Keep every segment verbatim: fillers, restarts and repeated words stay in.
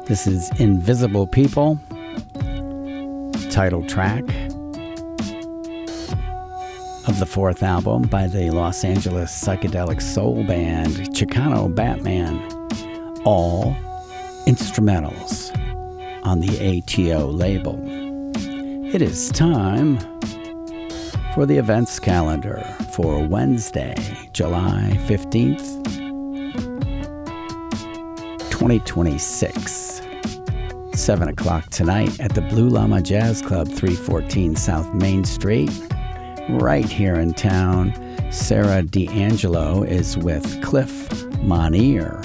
This is Invisible People, title track of the fourth album by the Los Angeles psychedelic soul band Chicano Batman. All instrumentals on the A T O label. It is time for the events calendar for Wednesday, July fifteenth, twenty twenty-six. seven o'clock tonight at the Blue Llama Jazz Club, three fourteen South Main Street, right here in town. Sarah D'Angelo is with Cliff Monier.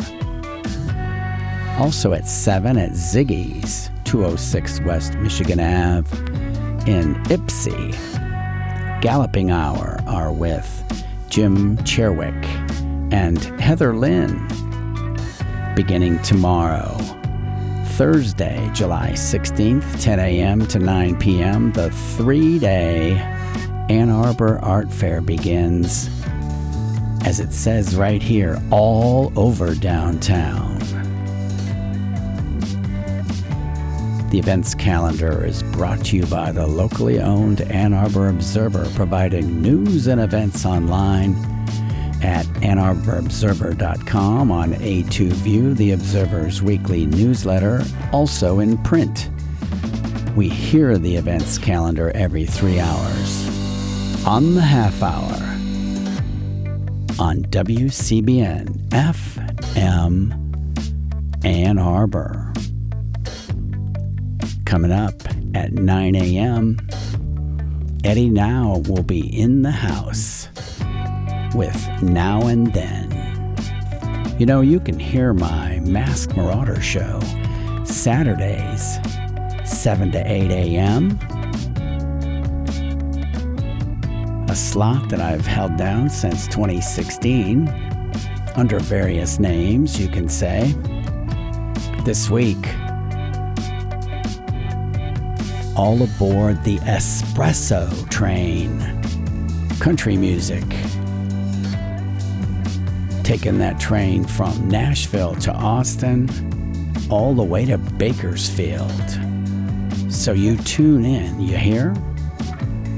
Also at seven at Ziggy's, two oh six West Michigan Avenue in Ypsi. Galloping Hour are with Jim Cherwick and Heather Lynn, beginning tomorrow, Thursday, July sixteenth, ten a.m. to nine p.m. The three-day Ann Arbor Art Fair begins, as it says right here, all over downtown. The events calendar is brought to you by the locally owned Ann Arbor Observer, providing news and events online at ann arbor observer dot com, on A two View, the Observer's weekly newsletter, also in print. We hear the events calendar every three hours on the half hour on W C B N F M Ann Arbor. Coming up at nine a.m., Eddie Now will be in the house with Now and Then. You know, you can hear my Masked Marauder show Saturdays, seven to eight a.m. A slot that I've held down since twenty sixteen, under various names, you can say. This week, all aboard the Espresso Train. Country music. Taking that train from Nashville to Austin, all the way to Bakersfield. So you tune in, you hear?